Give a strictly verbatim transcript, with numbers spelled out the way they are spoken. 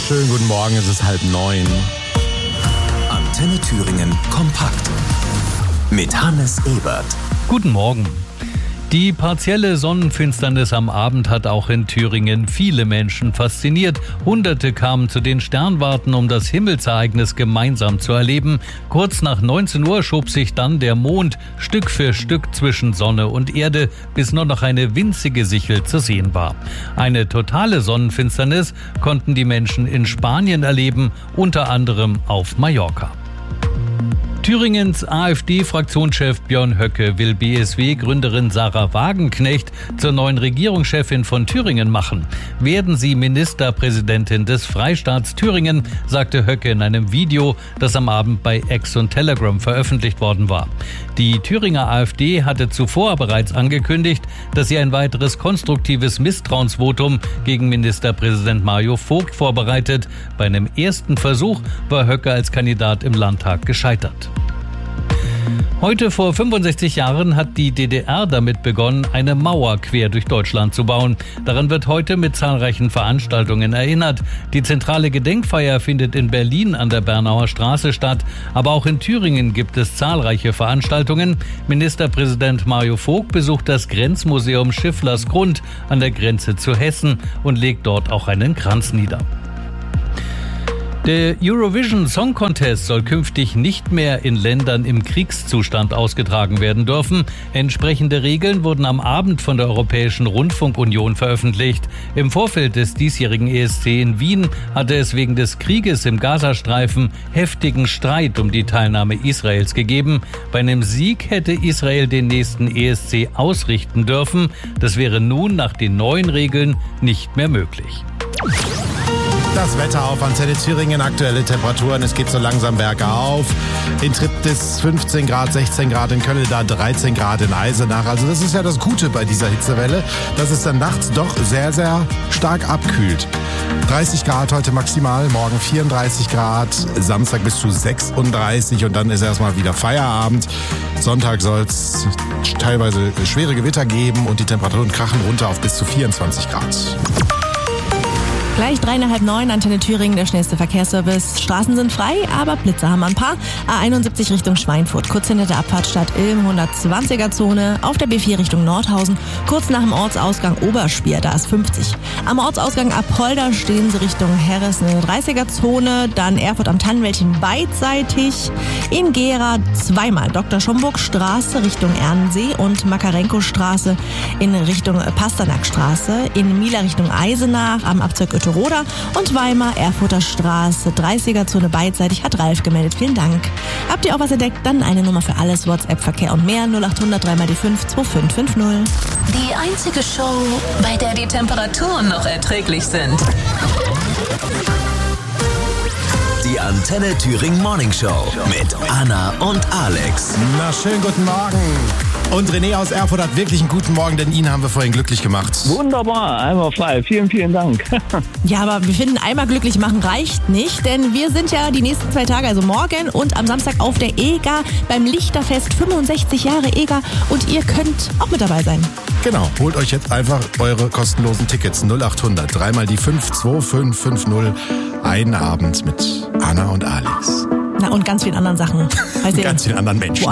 Schönen guten Morgen, es ist halb neun. Antenne Thüringen kompakt mit Hannes Ebert. Guten Morgen. Die partielle Sonnenfinsternis am Abend hat auch in Thüringen viele Menschen fasziniert. Hunderte kamen zu den Sternwarten, um das Himmelsereignis gemeinsam zu erleben. Kurz nach neunzehn Uhr schob sich dann der Mond Stück für Stück zwischen Sonne und Erde, bis nur noch eine winzige Sichel zu sehen war. Eine totale Sonnenfinsternis konnten die Menschen in Spanien erleben, unter anderem auf Mallorca. Thüringens AfD-Fraktionschef Björn Höcke will B S W-Gründerin Sarah Wagenknecht zur neuen Regierungschefin von Thüringen machen. Werden sie Ministerpräsidentin des Freistaats Thüringen, sagte Höcke in einem Video, das am Abend bei X und Telegram veröffentlicht worden war. Die Thüringer AfD hatte zuvor bereits angekündigt, dass sie ein weiteres konstruktives Misstrauensvotum gegen Ministerpräsident Mario Vogt vorbereitet. Bei einem ersten Versuch war Höcke als Kandidat im Landtag gescheitert. Heute vor fünfundsechzig Jahren hat die D D R damit begonnen, eine Mauer quer durch Deutschland zu bauen. Daran wird heute mit zahlreichen Veranstaltungen erinnert. Die zentrale Gedenkfeier findet in Berlin an der Bernauer Straße statt. Aber auch in Thüringen gibt es zahlreiche Veranstaltungen. Ministerpräsident Mario Vogt besucht das Grenzmuseum Schifflersgrund an der Grenze zu Hessen und legt dort auch einen Kranz nieder. Der Eurovision Song Contest soll künftig nicht mehr in Ländern im Kriegszustand ausgetragen werden dürfen. Entsprechende Regeln wurden am Abend von der Europäischen Rundfunkunion veröffentlicht. Im Vorfeld des diesjährigen E S C in Wien hatte es wegen des Krieges im Gazastreifen heftigen Streit um die Teilnahme Israels gegeben. Bei einem Sieg hätte Israel den nächsten E S C ausrichten dürfen. Das wäre nun nach den neuen Regeln nicht mehr möglich. Das Wetter auf Antenne Thüringen, aktuelle Temperaturen, es geht so langsam bergauf. In Triptis fünfzehn Grad, sechzehn Grad, in Könneda dreizehn Grad, in Eisenach. Also das ist ja das Gute bei dieser Hitzewelle, dass es dann nachts doch sehr, sehr stark abkühlt. dreißig Grad heute maximal, morgen vierunddreißig Grad, Samstag bis zu sechsunddreißig und dann ist erstmal wieder Feierabend. Sonntag soll es teilweise schwere Gewitter geben und die Temperaturen krachen runter auf bis zu vierundzwanzig Grad. Gleich dreieinhalb neun, Antenne Thüringen, der schnellste Verkehrsservice. Straßen sind frei, aber Blitzer haben ein paar. A einundsiebzig Richtung Schweinfurt, kurz hinter der Abfahrtstadt Ilm, hundertzwanziger Zone. Auf der B vier Richtung Nordhausen, kurz nach dem Ortsausgang Oberspier, da ist fünfzig. Am Ortsausgang Apolda stehen sie Richtung Herres, eine dreißiger Zone. Dann Erfurt am Tannenwäldchen beidseitig. In Gera zweimal Doktor Schomburg Straße Richtung Ernsee und Makarenko Straße in Richtung Pasternakstraße. In Mila Richtung Eisenach am Abzweig Roda und Weimar, Erfurter Straße, dreißiger Zone beidseitig, hat Ralf gemeldet. Vielen Dank. Habt ihr auch was entdeckt? Dann eine Nummer für alles, WhatsApp, Verkehr und mehr, null acht hundert drei mal die fünf zwei fünf fünf null. Die einzige Show, bei der die Temperaturen noch erträglich sind. Die Antenne Thüringen Morning Show mit Anna und Alex. Na, schönen guten Morgen. Und René aus Erfurt hat wirklich einen guten Morgen, denn ihn haben wir vorhin glücklich gemacht. Wunderbar, einmal frei. Vielen, vielen Dank. Ja, aber wir finden, einmal glücklich machen reicht nicht, denn wir sind ja die nächsten zwei Tage, also morgen und am Samstag auf der E G A beim Lichterfest, fünfundsechzig Jahre E G A und ihr könnt auch mit dabei sein. Genau, holt euch jetzt einfach eure kostenlosen Tickets null acht hundert drei mal die fünf zwei fünf fünf null. Einen Abend mit Anna und Alex. Na und ganz vielen anderen Sachen. Ganz vielen anderen Menschen.